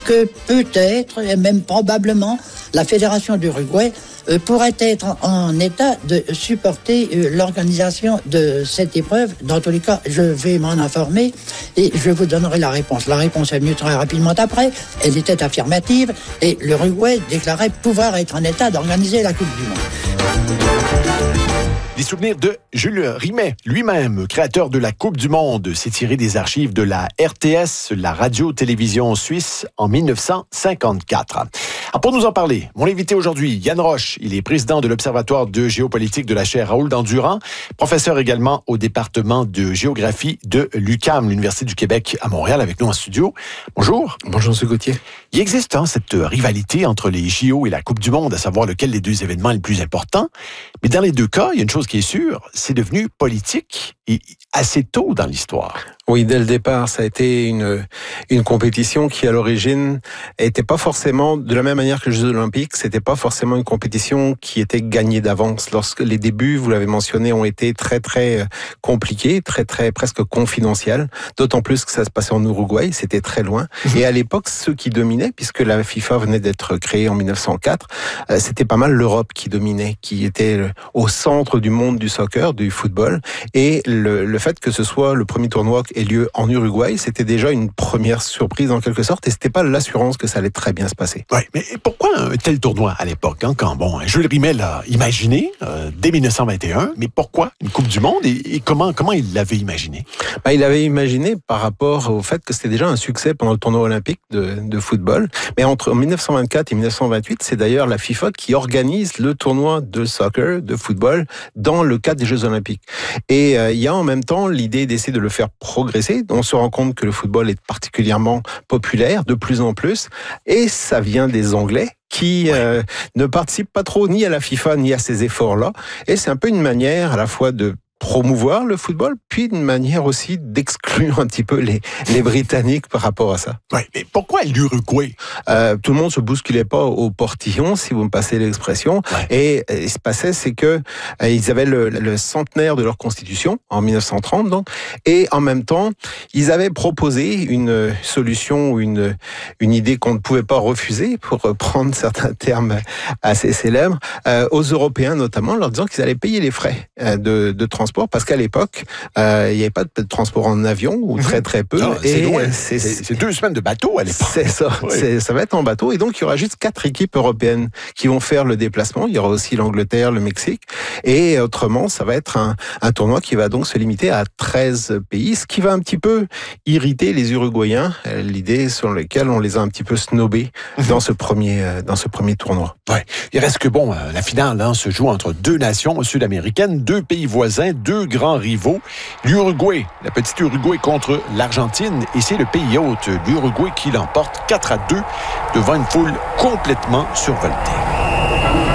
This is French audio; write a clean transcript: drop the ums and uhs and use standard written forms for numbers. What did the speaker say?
que peut-être, et même probablement, la Fédération d'Uruguay pourrait être en état de supporter l'organisation de cette épreuve. Dans tous les cas, je vais m'en informer et je vous donnerai la réponse. La réponse est venue très rapidement après. Elle était affirmative et l'Uruguay déclarait pouvoir être en état d'organiser la Coupe du Monde. Les souvenirs de Jules Rimet, lui-même, créateur de la Coupe du Monde, s'est tiré des archives de la RTS, la radio-télévision suisse, en 1954. Alors pour nous en parler, mon invité aujourd'hui, Yann Roche, il est président de l'Observatoire de géopolitique de la chaire Raoul Dandurand, professeur également au département de géographie de l'UQAM, l'Université du Québec à Montréal, avec nous en studio. Bonjour. Bonjour, M. Gauthier. Il existe cette rivalité entre les JO et la Coupe du Monde, à savoir lequel des deux événements est le plus important. Mais dans les deux cas, il y a une chose qui est sûre, c'est devenu politique et assez tôt dans l'histoire. Oui, dès le départ, ça a été une compétition qui, à l'origine, était pas forcément, de la même manière que les Jeux Olympiques, c'était pas forcément une compétition qui était gagnée d'avance. Lorsque les débuts, vous l'avez mentionné, ont été très, très compliqués, très, très, presque confidentiels. D'autant plus que ça se passait en Uruguay, c'était très loin. Et à l'époque, ceux qui dominaient, puisque la FIFA venait d'être créée en 1904, c'était pas mal l'Europe qui dominait, qui était au centre du monde du soccer, du football. Et le fait que ce soit le premier tournoi ait lieu en Uruguay, c'était déjà une première surprise en quelque sorte, et c'était pas l'assurance que ça allait très bien se passer. Oui, mais pourquoi un tel tournoi à l'époque, quand Jules Rimet l'a imaginé dès 1921, mais pourquoi une Coupe du Monde et comment il l'avait imaginé? Il l'avait imaginé par rapport au fait que c'était déjà un succès pendant le tournoi olympique de football, mais entre 1924 et 1928, c'est d'ailleurs la FIFA qui organise le tournoi de soccer, de football, dans le cadre des Jeux Olympiques. Et il y a en même temps l'idée d'essayer de le faire progresser. On se rend compte que le football est particulièrement populaire, de plus en plus, et ça vient des Anglais qui ne participent pas trop ni à la FIFA ni à ces efforts-là. Et c'est un peu une manière à la fois de promouvoir le football, puis une manière aussi d'exclure un petit peu les Britanniques par rapport à ça. Oui, mais pourquoi l'Uruguay? Tout le monde se bousculait pas au portillon, si vous me passez l'expression. Ouais. Et il se passait, c'est que ils avaient le centenaire de leur constitution, en 1930 donc, et en même temps, ils avaient proposé une solution ou une idée qu'on ne pouvait pas refuser, pour reprendre certains termes assez célèbres, aux Européens notamment, leur disant qu'ils allaient payer les frais de transport, parce qu'à l'époque, il n'y avait pas de transport en avion, ou très très peu. Non, c'est loin. C'est 2 semaines de bateau à l'époque. C'est ça. Oui. Ça va être en bateau. Et donc, il y aura juste 4 équipes européennes qui vont faire le déplacement. Il y aura aussi l'Angleterre, le Mexique. Et autrement, ça va être un tournoi qui va donc se limiter à 13 pays, ce qui va un petit peu irriter les Uruguayens. L'idée sur laquelle on les a un petit peu snobés dans ce premier tournoi. Ouais. Il reste que la finale se joue entre 2 nations sud-américaines, 2 pays voisins, 2 grands rivaux. L'Uruguay, la petite Uruguay contre l'Argentine, et c'est le pays hôte, l'Uruguay, qui l'emporte 4-2 devant une foule complètement survoltée.